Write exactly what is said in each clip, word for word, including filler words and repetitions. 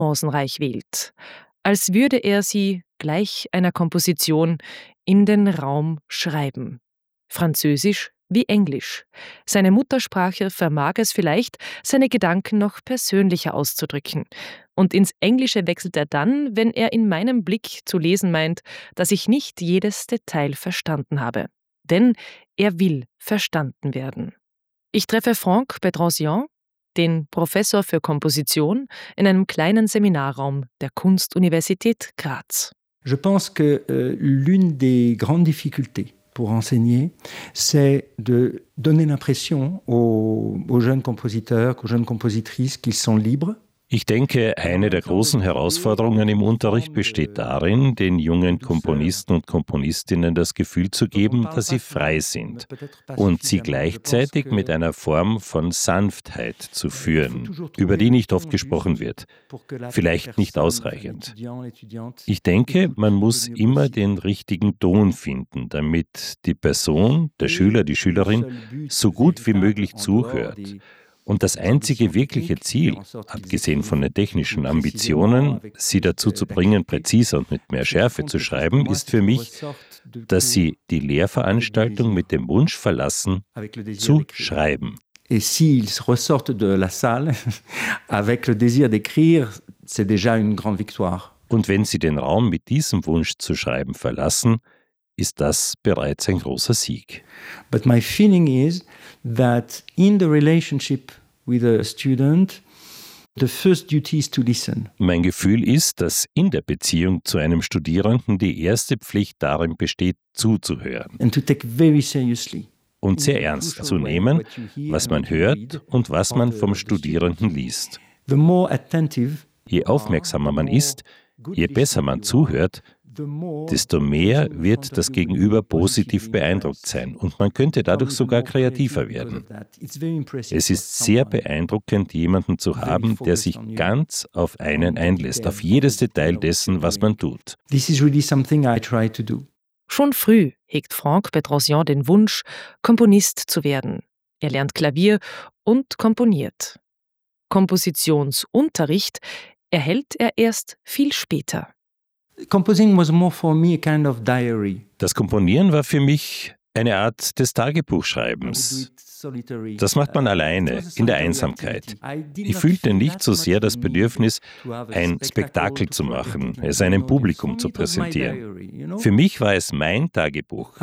nuancenreich wählt, als würde er sie gleich einer Komposition in den Raum schreiben. Französisch wie Englisch. Seine Muttersprache vermag es vielleicht, seine Gedanken noch persönlicher auszudrücken. Und ins Englische wechselt er dann, wenn er in meinem Blick zu lesen meint, dass ich nicht jedes Detail verstanden habe. Denn er will verstanden werden. Ich treffe Franck Bedrosian, den Professor für Komposition, in einem kleinen Seminarraum der Kunstuniversität Graz. Je pense que euh, l'une des grandes difficultés pour enseigner, c'est de donner l'impression aux, aux jeunes compositeurs, aux jeunes compositrices qu'ils sont libres. Ich denke, eine der großen Herausforderungen im Unterricht besteht darin, den jungen Komponisten und Komponistinnen das Gefühl zu geben, dass sie frei sind und sie gleichzeitig mit einer Form von Sanftheit zu führen, über die nicht oft gesprochen wird, vielleicht nicht ausreichend. Ich denke, man muss immer den richtigen Ton finden, damit die Person, der Schüler, die Schülerin, so gut wie möglich zuhört. Und das einzige wirkliche Ziel, abgesehen von den technischen Ambitionen, sie dazu zu bringen, präziser und mit mehr Schärfe zu schreiben, ist für mich, dass sie die Lehrveranstaltung mit dem Wunsch verlassen, zu schreiben. Et s'ils ressortent de la salle avec le désir d'écrire, c'est déjà une grande victoire. Und wenn sie den Raum mit diesem Wunsch zu schreiben verlassen, ist das bereits ein großer Sieg. But my feeling is that in the relationship with a student, the first duty is to listen. Mein Gefühl ist, dass in der Beziehung zu einem Studierenden die erste Pflicht darin besteht, zuzuhören. And to take very seriously. Und sehr ernst zu nehmen, was man hört und was man vom Studierenden liest. The more attentive, je aufmerksamer man ist, je besser man zuhört, desto mehr wird das Gegenüber positiv beeindruckt sein und man könnte dadurch sogar kreativer werden. Es ist sehr beeindruckend, jemanden zu haben, der sich ganz auf einen einlässt, auf jedes Detail dessen, was man tut. This is really something I try to do. Schon früh hegt Franck Bedrosian den Wunsch, Komponist zu werden. Er lernt Klavier und komponiert. Kompositionsunterricht erhält er erst viel später. Composing was more for me a kind of diary. Das Komponieren war für mich eine Art des Tagebuchschreibens. Das macht man alleine, in der Einsamkeit. Ich fühlte nicht so sehr das Bedürfnis, ein Spektakel zu machen, es einem Publikum zu präsentieren. Für mich war es mein Tagebuch.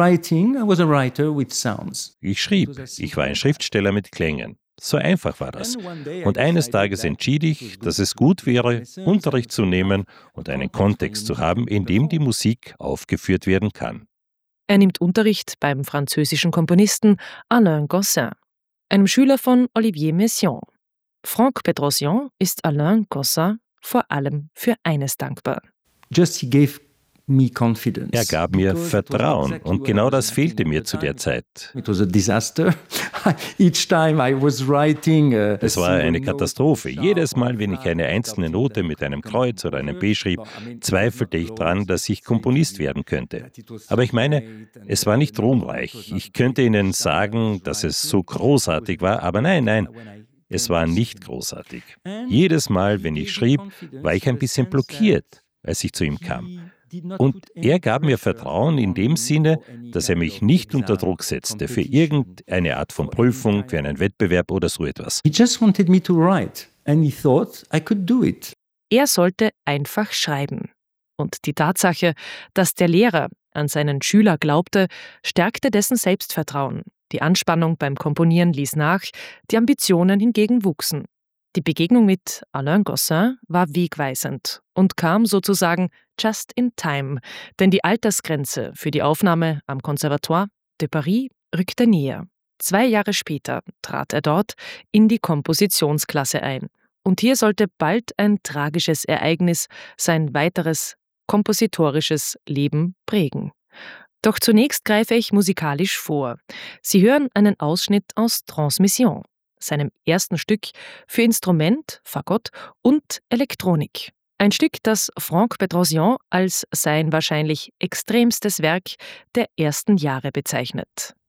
Ich schrieb, ich war ein Schriftsteller mit Klängen. So einfach war das. Und eines Tages entschied ich, dass es gut wäre, Unterricht zu nehmen und einen Kontext zu haben, in dem die Musik aufgeführt werden kann. Er nimmt Unterricht beim französischen Komponisten Alain Gossin, einem Schüler von Olivier Messiaen. Franck Bedrosian ist Alain Gossin vor allem für eines dankbar. Just he gave me confidence. Er gab mir Vertrauen und genau das fehlte mir zu der Zeit. It was a disaster. Each time I was writing a Es war eine Katastrophe. Jedes Mal, wenn ich eine einzelne Note mit einem Kreuz oder einem B schrieb, zweifelte ich daran, dass ich Komponist werden könnte. Aber ich meine, es war nicht ruhmreich. Ich könnte Ihnen sagen, dass es so großartig war, aber nein, nein. Es war nicht großartig. Jedes Mal, wenn ich schrieb, war ich ein bisschen blockiert, als ich zu ihm kam. Und er gab mir Vertrauen in dem Sinne, dass er mich nicht unter Druck setzte für irgendeine Art von Prüfung, für einen Wettbewerb oder so etwas. He just wanted me to write and he thought I could do it. Er sollte einfach schreiben. Und die Tatsache, dass der Lehrer an seinen Schüler glaubte, stärkte dessen Selbstvertrauen. Die Anspannung beim Komponieren ließ nach, die Ambitionen hingegen wuchsen. Die Begegnung mit Alain Gossin war wegweisend und kam sozusagen just in time, denn die Altersgrenze für die Aufnahme am Conservatoire de Paris rückte näher. Zwei Jahre später trat er dort in die Kompositionsklasse ein. Und hier sollte bald ein tragisches Ereignis sein weiteres kompositorisches Leben prägen. Doch zunächst greife ich musikalisch vor. Sie hören einen Ausschnitt aus Transmission, seinem ersten Stück für Instrument, Fagott und Elektronik. Ein Stück, das Franck Bedrosian als sein wahrscheinlich extremstes Werk der ersten Jahre bezeichnet.